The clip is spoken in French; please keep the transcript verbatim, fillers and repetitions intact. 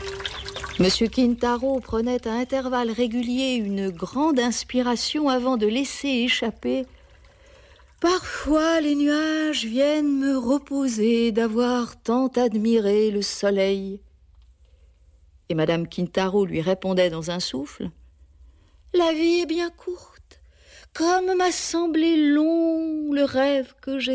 Monsieur Kintaro prenait à intervalles réguliers une grande inspiration avant de laisser échapper « Parfois les nuages viennent me reposer d'avoir tant admiré le soleil. » Et Madame Kintaro lui répondait dans un souffle « La vie est bien courte, comme m'a semblé long le rêve que j'ai